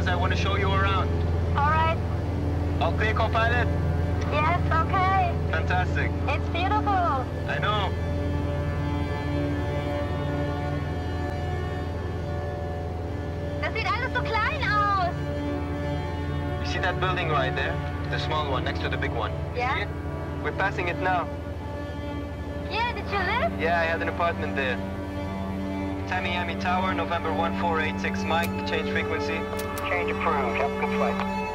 because I want to show you around. All right. All clear, co-pilot? Yes, okay. Fantastic. It's beautiful. I know. Das sieht alles so klein aus. You see that building right there? The small one next to the big one. Yeah? See it? We're passing it now. Yeah, did you live? Yeah, I had an apartment there. Tamiami Tower, November 1486 Mike, change frequency. Change approved. Have a good flight.